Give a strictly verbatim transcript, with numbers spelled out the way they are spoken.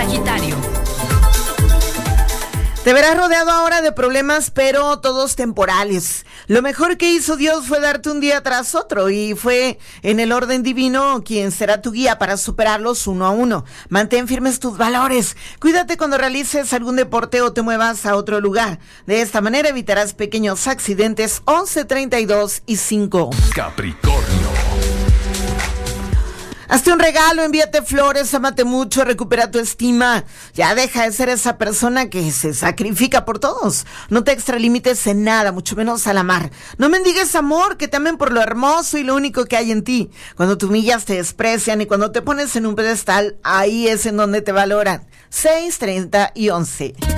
Sagitario. Te verás rodeado ahora de problemas, pero todos temporales. Lo mejor que hizo Dios fue darte un día tras otro y fue en el orden divino quien será tu guía para superarlos uno a uno. Mantén firmes tus valores. Cuídate cuando realices algún deporte o te muevas a otro lugar. De esta manera evitarás pequeños accidentes. once, treinta y dos y cinco. Capricornio. Hazte un regalo, envíate flores, ámate mucho, recupera tu estima. Ya deja de ser esa persona que se sacrifica por todos. No te extralimites en nada, mucho menos al amar. No mendigues amor, que te amen por lo hermoso y lo único que hay en ti. Cuando te humillas te desprecian y cuando te pones en un pedestal, ahí es en donde te valoran. seis, treinta y once.